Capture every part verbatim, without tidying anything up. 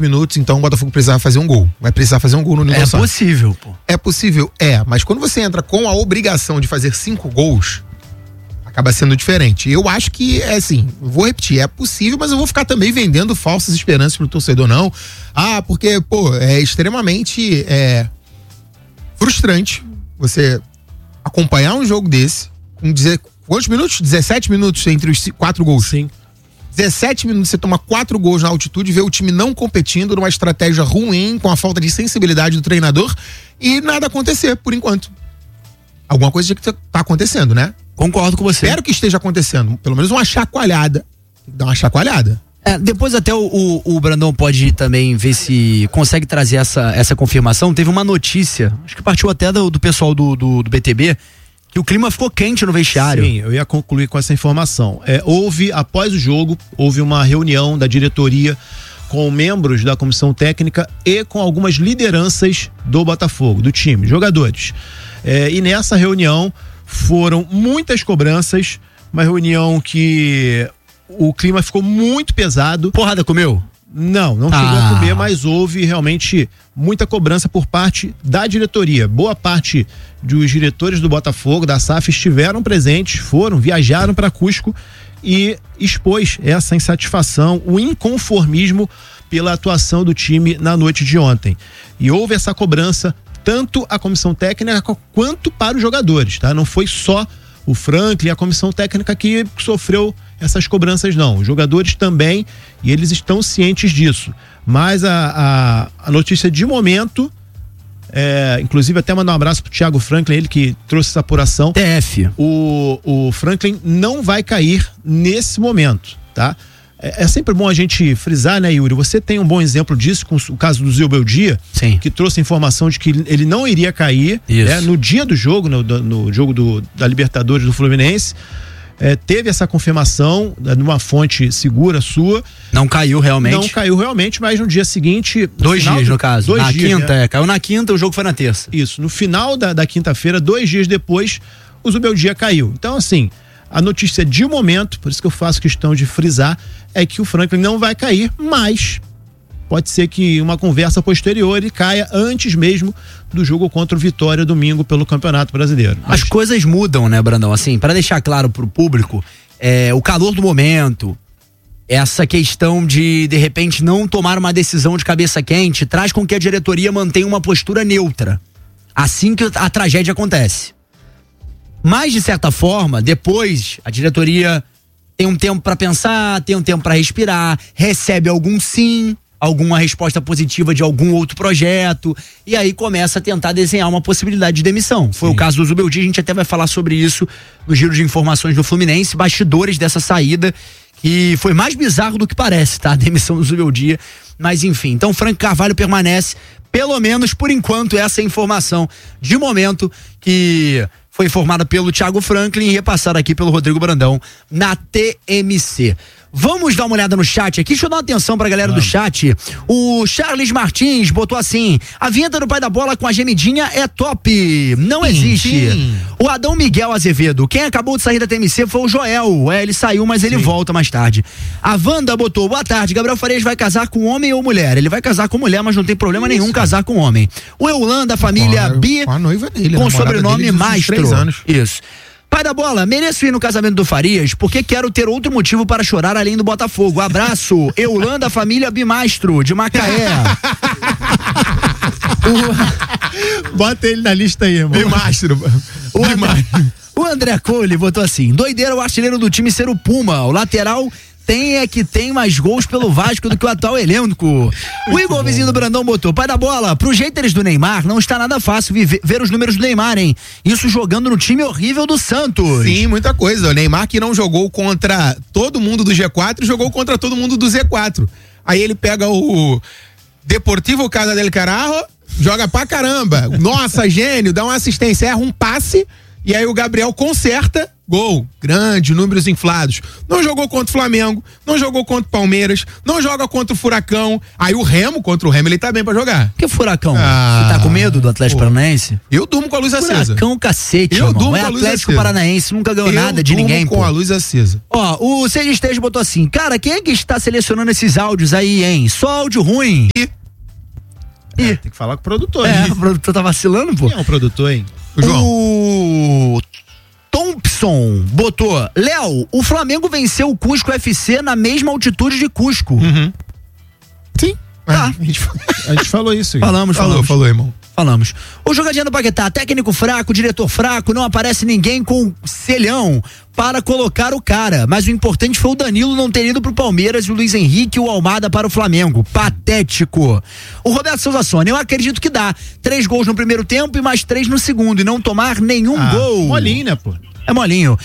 minutos, então o Botafogo precisava fazer um gol. Vai precisar fazer um gol no Nilson Santos. É possível, pô. É possível, é. Mas quando você entra com a obrigação de fazer cinco gols, acaba sendo diferente. Eu acho que, é assim, vou repetir, é possível, mas eu vou ficar também vendendo falsas esperanças pro torcedor, não. Ah, porque, pô, é extremamente é, frustrante você acompanhar um jogo desse, com dizer, quantos minutos? dezessete minutos entre os quatro gols. Sim. dezessete minutos, você toma quatro gols na altitude, vê o time não competindo, numa estratégia ruim, com a falta de sensibilidade do treinador, e nada acontecer, por enquanto. Alguma coisa tinha que tá acontecendo, né? Concordo com você. Espero que esteja acontecendo. Pelo menos uma chacoalhada. Tem que dar uma chacoalhada. É, depois até o, o, o Brandão pode também ver se consegue trazer essa, essa confirmação. Teve uma notícia, acho que partiu até do, do pessoal do, do, do B T B, que o clima ficou quente no vestiário. Sim, eu ia concluir com essa informação. É, houve, após o jogo, houve uma reunião da diretoria com membros da comissão técnica e com algumas lideranças do Botafogo, do time, jogadores. É, e nessa reunião foram muitas cobranças, uma reunião que o clima ficou muito pesado. Porrada comeu? Não, não ah. chegou a comer, mas houve realmente muita cobrança por parte da diretoria. Boa parte dos diretores do Botafogo, da S A F, estiveram presentes, foram, viajaram para Cusco e expôs essa insatisfação, o inconformismo pela atuação do time na noite de ontem. E houve essa cobrança tanto a comissão técnica quanto para os jogadores, tá? Não foi só o Franklin e a comissão técnica que sofreu essas cobranças, não. Os jogadores também, e eles estão cientes disso. Mas a, a, a notícia de momento, é, inclusive até mandar um abraço pro Thiago Franklin, ele que trouxe essa apuração. T F. O, o Franklin não vai cair nesse momento, tá? É sempre bom a gente frisar, né, Yuri? Você tem um bom exemplo disso com o caso do Zil Beldia, Sim. que trouxe a informação de que ele não iria cair, né, no dia do jogo, no, no jogo do, da Libertadores do Fluminense. É, teve essa confirmação numa fonte segura sua. Não caiu realmente. Não caiu realmente, mas no dia seguinte. No dois dias, no caso. Dois na dias, quinta, né? é. Caiu na quinta, o jogo foi na terça. Isso. No final da, da quinta-feira, dois dias depois, o Zubeldia caiu. Então, assim, a notícia de momento, por isso que eu faço questão de frisar, é que o Franklin não vai cair, mas pode ser que uma conversa posterior ele caia antes mesmo do jogo contra o Vitória domingo pelo Campeonato Brasileiro. Mas... As coisas mudam, né, Brandão? Assim, para deixar claro pro público, é, o calor do momento, essa questão de, de repente, não tomar uma decisão de cabeça quente, traz com que a diretoria mantenha uma postura neutra. Assim que a tragédia acontece. Mas, de certa forma, depois a diretoria tem um tempo para pensar, tem um tempo para respirar, recebe algum sim, alguma resposta positiva de algum outro projeto, e aí começa a tentar desenhar uma possibilidade de demissão. Foi Sim. o caso do Zubeldia, a gente até vai falar sobre isso no giro de informações do Fluminense, bastidores dessa saída, que foi mais bizarro do que parece, tá? A demissão do Zubeldia, mas enfim. Então, Frank Carvalho permanece, pelo menos por enquanto, essa é a informação de momento que foi informada pelo Thiago Franklin e repassada aqui pelo Rodrigo Brandão na T M C. Vamos dar uma olhada no chat aqui, deixa eu dar uma atenção pra galera Vamos. do chat. O Charles Martins botou assim: a vinheta do Pai da Bola com a gemidinha é top, não sim, existe. Sim. O Adão Miguel Azevedo, quem acabou de sair da T M C foi o Joel, é, ele saiu, mas ele sim. volta mais tarde. A Wanda botou: boa tarde, Gabriel Farias vai casar com homem ou mulher? Ele vai casar com mulher, mas não tem problema Isso. nenhum casar com homem. O Eulan da família com a, Bi, com a noiva dele, com sobrenome Maestro. Anos. Isso. Pai da Bola, mereço ir no casamento do Farias porque quero ter outro motivo para chorar além do Botafogo. Abraço, Eulan da família Bimastro, de Macaé. o... Bota ele na lista aí, irmão. Bimastro. O, André... o André Cole botou assim: doideira o artilheiro do time ser o Puma, o lateral tem é que tem mais gols pelo Vasco do que o atual elenco. O Igor bom. Vizinho do Brandão botou: pai da bola, pros haters do Neymar não está nada fácil viver, ver os números do Neymar, hein? Isso jogando no time horrível do Santos. Sim, muita coisa. O Neymar que não jogou contra todo mundo do G quatro, jogou contra todo mundo do Z quatro. Aí ele pega o Deportivo Casa del Carajo, joga pra caramba. Nossa, gênio, dá uma assistência, erra um passe, e aí o Gabriel conserta, gol, grande, números inflados. Não jogou contra o Flamengo, não jogou contra o Palmeiras, não joga contra o Furacão. Aí o Remo, contra o Remo, ele tá bem pra jogar. Que Furacão? Ah, Você tá com medo do Atlético pô. Paranaense? Eu durmo com a luz acesa. Furacão, cacete, Eu irmão. durmo É com a luz Atlético acesa. Paranaense, nunca ganhou Eu nada de durmo ninguém, com pô. a luz acesa. Ó, o Seja Esteja botou assim, cara, quem é que está selecionando esses áudios aí, hein? Só áudio ruim. E É, tem que falar com o produtor. É, hein? o produtor tá vacilando, pô. Quem é o produtor, hein? o João. O Thompson botou, Léo, o Flamengo venceu o Cusco F C na mesma altitude de Cusco. Uhum. Sim. Tá. A gente A gente falou isso. Aqui. Falamos, falou, falamos. falou, irmão. Falamos. O jogadinho do Paquetá, técnico fraco, diretor fraco, não aparece ninguém com selhão para colocar o cara. Mas o importante foi o Danilo não ter ido pro Palmeiras e o Luiz Henrique e o Almada para o Flamengo. Patético. O Roberto Souza Sônia, eu acredito que dá. Três gols no primeiro tempo e mais três no segundo e não tomar nenhum Ah, gol. molinho, né, pô? É molinho.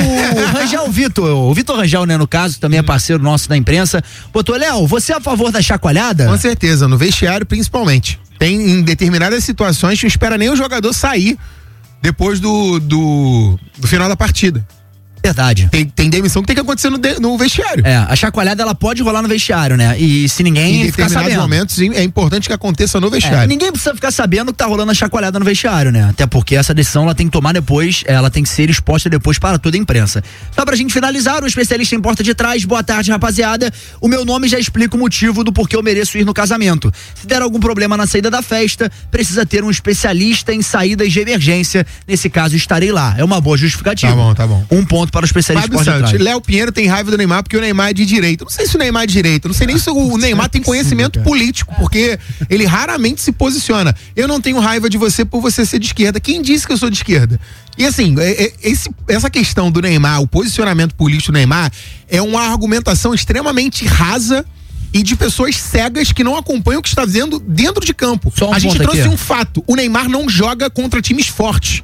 O Rangel Vitor, o Vitor Rangel, né, no caso, também é parceiro nosso da imprensa, botou, Léo, você é a favor da chacoalhada? Com certeza, no vestiário principalmente. Tem em determinadas situações que não espera nem o jogador sair depois do, do, do final da partida. Verdade. Tem, tem demissão que tem que acontecer no, de- no vestiário. É, a chacoalhada ela pode rolar no vestiário, né? E se ninguém Em ficar determinados sabendo. momentos é importante que aconteça no É, vestiário. ninguém precisa ficar sabendo que tá rolando a chacoalhada no vestiário, né? Até porque essa decisão ela tem que tomar depois, ela tem que ser exposta depois para toda a imprensa. Só pra gente finalizar, o especialista em porta de trás, boa tarde, rapaziada. O meu nome já explica o motivo do porquê eu mereço ir no casamento. Se der algum problema na saída da festa, precisa ter um especialista em saídas de emergência. Nesse caso, estarei lá. É uma boa justificativa. Tá bom, tá bom. Um ponto para o especialista em Fábio porta de Santos, trás. Léo Pinheiro tem raiva do Neymar porque o Neymar é de direita. Não sei se o Neymar é de direita, não sei nem se o Neymar tem conhecimento político, porque ele raramente se posiciona. Eu não tenho raiva de você por você ser de esquerda. Quem disse que eu sou de esquerda? E assim, é- é- esse- essa questão do Neymar, o posicionamento político do Neymar, é uma argumentação extremamente rasa e de pessoas cegas que não acompanham o que está dizendo dentro de campo. Só um A gente ponto trouxe aqui. um fato: o Neymar não joga contra times fortes.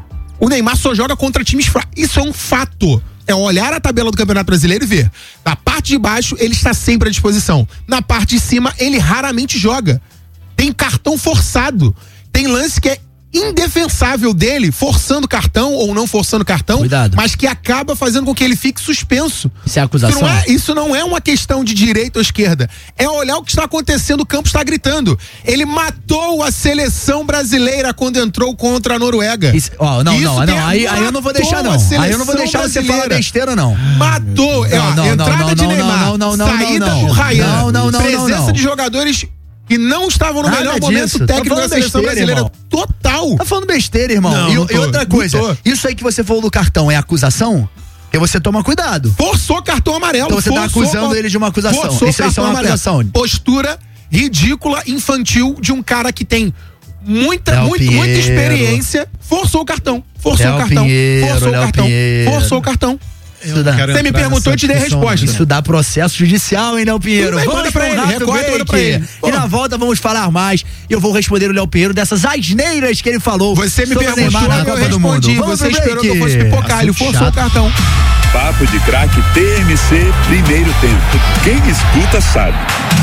O Neymar só joga contra times fracos. Isso é um fato. É olhar a tabela do Campeonato Brasileiro e ver. Na parte de baixo, ele está sempre à disposição. Na parte de cima, ele raramente joga. Tem cartão forçado. Tem lance que é indefensável dele, forçando cartão ou não forçando cartão, Cuidado. mas que acaba fazendo com que ele fique suspenso. Isso é Isso acusação? não é, isso não é uma questão de direita ou esquerda. É olhar o que está acontecendo, o campo está gritando. Ele matou a seleção brasileira quando entrou contra a Noruega. Isso- ó, não, Isso não, tem- não, aí, aí eu não vou deixar matou não. a Aí eu não vou seleção deixar você falar brasileira. besteira não. Matou. É, ó, Não, não, entrada não, de não, Neymar, não, não, não, saída não, não. do Ryan, Não, não, não, presença não, não. de jogadores que não estavam no Nada melhor disso. momento Tá técnico da falando seleção besteira, brasileira. irmão. Total. Tá falando besteira, irmão. Não, e, não e tô, outra não coisa, tô. isso aí que você falou do cartão é acusação? Porque você toma cuidado. Forçou cartão amarelo. Então você tá forçou acusando co- ele de uma acusação. Forçou Isso aí cartão é uma amarelo. acusação. Postura ridícula, infantil de um cara que tem muita, Léo muito, muita Pinheiro. experiência. Forçou o cartão. Forçou Léo o cartão. Pinheiro, forçou Léo o cartão. Pinheiro. Forçou o cartão. Isso dá- quero Você me entrar perguntou, eu te dei a nessa discussão, resposta. né? Isso dá processo judicial, hein, Léo Pinheiro? Tudo bem, Vamos manda pra pra um ele, rápido recorta, break. manda pra ele. E na Pô. volta vamos falar mais. E eu vou responder o Léo Pinheiro dessas asneiras que ele falou. Você me sobre o perguntou, Neymar na eu Copa do Mundo. respondi. Vamos Você pro esperou que eu break. fosse pipocar. Ele Assunto forçou chato. o cartão. Papo de Craque T M C, primeiro tempo. Quem escuta sabe.